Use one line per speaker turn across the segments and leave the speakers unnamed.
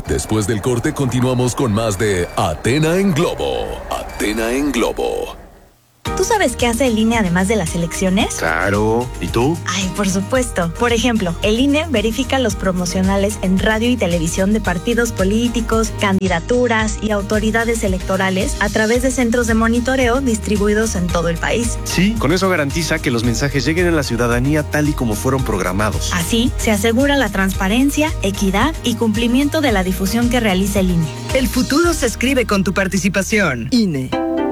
Después del corte continuamos con más de Athena en Globo. Athena en Globo.
¿Tú sabes qué hace el INE además de las elecciones?
Claro. ¿Y tú?
Ay, por supuesto. Por ejemplo, el INE verifica los promocionales en radio y televisión de partidos políticos, candidaturas y autoridades electorales a través de centros de monitoreo distribuidos en todo el país.
Sí, con eso garantiza que los mensajes lleguen a la ciudadanía tal y como fueron programados.
Así, se asegura la transparencia, equidad y cumplimiento de la difusión que realiza el INE.
El futuro se escribe con tu participación. INE.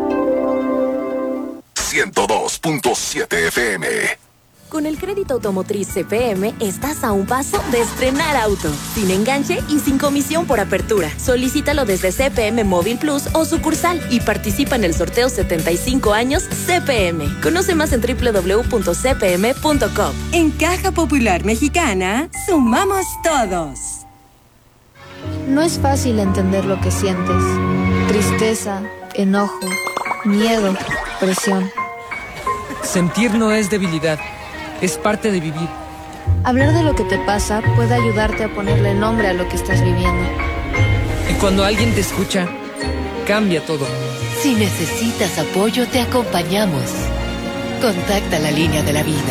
102.7 FM.
Con el crédito automotriz CPM estás a un paso de estrenar auto, sin enganche y sin comisión por apertura. Solicítalo desde CPM Móvil Plus o sucursal y participa en el sorteo 75 años CPM. Conoce más en www.cpm.com.
En Caja Popular Mexicana, sumamos todos.
No es fácil entender lo que sientes. Tristeza, enojo, miedo, presión.
Sentir no es debilidad, es parte de vivir.
Hablar de lo que te pasa puede ayudarte a ponerle nombre a lo que estás viviendo.
Y cuando alguien te escucha, cambia todo.
Si necesitas apoyo, te acompañamos. Contacta la línea de la vida.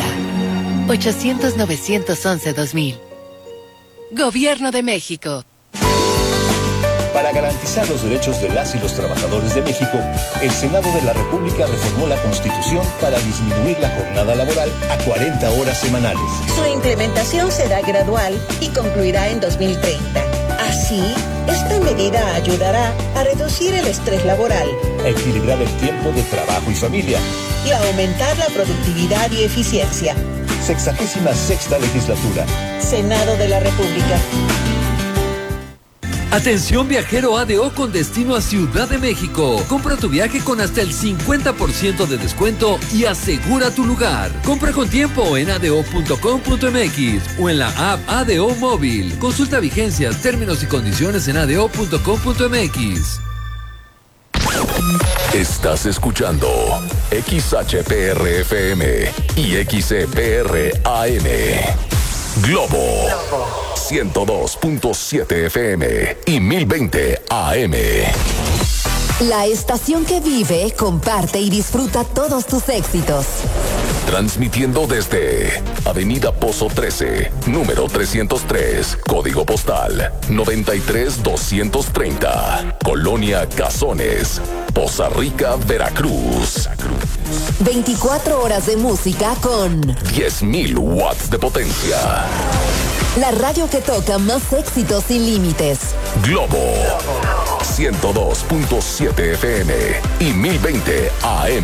800-911-2000. Gobierno de México.
Para garantizar los derechos de las y los trabajadores de México, el Senado de la República reformó la Constitución para disminuir la jornada laboral a 40 horas semanales.
Su implementación será gradual y concluirá en 2030. Así, esta medida ayudará a reducir el estrés laboral,
a equilibrar el tiempo de trabajo y familia
y a aumentar la productividad y eficiencia.
66ª legislatura.
Senado de la República.
Atención viajero ADO con destino a Ciudad de México. Compra tu viaje con hasta el 50% de descuento y asegura tu lugar. Compra con tiempo en ado.com.mx o en la app ADO Móvil. Consulta vigencias, términos y condiciones en ado.com.mx.
Estás escuchando XHPR-FM y XCPR-AM. Globo 102.7 FM y 1020 AM.
La estación que vive, comparte y disfruta todos tus éxitos.
Transmitiendo desde Avenida Pozo 13, número 303, código postal 93230, Colonia Cazones, Poza Rica, Veracruz.
24 horas de música con
10.000 watts de potencia.
La radio que toca más éxitos sin límites.
Globo 102.7 FM y 1020 AM.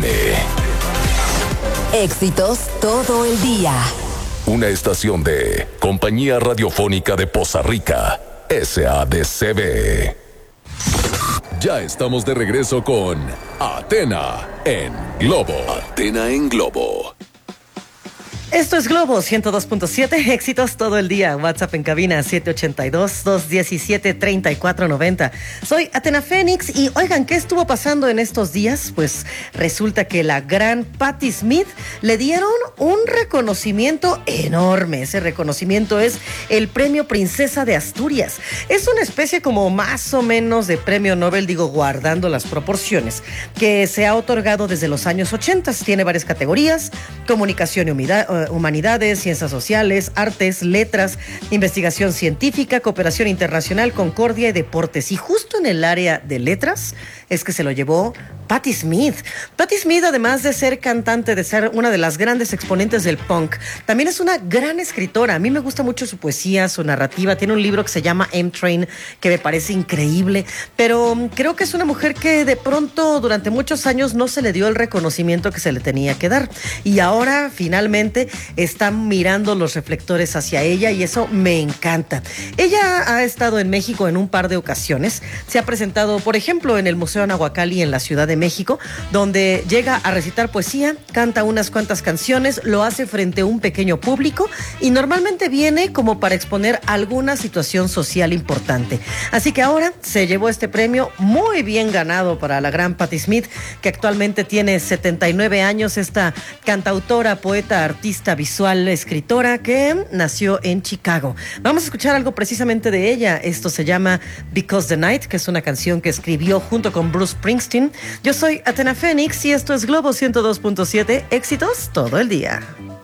Éxitos todo el día.
Una estación de Compañía Radiofónica de Poza Rica, SADCB. Ya estamos de regreso con Athena en Globo. Athena en Globo.
Esto es Globo 102.7, éxitos todo el día. WhatsApp en cabina 782-217-3490. Soy Athena Fénix y oigan, ¿qué estuvo pasando en estos días? Pues resulta que la gran Patti Smith le dieron un reconocimiento enorme. Ese reconocimiento es el Premio Princesa de Asturias. Es una especie como más o menos de premio Nobel, digo, guardando las proporciones, que se ha otorgado desde los años 80. Tiene varias categorías: comunicación y humanidades, ciencias sociales, artes, letras, investigación científica, cooperación internacional, concordia y deportes. Y justo en el área de letras es que se lo llevó Patti Smith. Patti Smith, además de ser cantante, de ser una de las grandes exponentes del punk, también es una gran escritora. A mí me gusta mucho su poesía, su narrativa. Tiene un libro que se llama M-Train, que me parece increíble, pero creo que es una mujer que de pronto durante muchos años no se le dio el reconocimiento que se le tenía que dar. Y ahora finalmente están mirando los reflectores hacia ella y eso me encanta. Ella ha estado en México en un par de ocasiones. Se ha presentado, por ejemplo, en el Museo Nahuacalli en la Ciudad de México, donde llega a recitar poesía, canta unas cuantas canciones, lo hace frente a un pequeño público y normalmente viene como para exponer alguna situación social importante. Así que ahora se llevó este premio muy bien ganado para la gran Patti Smith, que actualmente tiene 79 años, esta cantautora, poeta, artista artista visual, escritora que nació en Chicago. Vamos a escuchar algo precisamente de ella. Esto se llama Because the Night, que es una canción que escribió junto con Bruce Springsteen. Yo soy Athena Phoenix y esto es Globo 102.7, éxitos todo el día.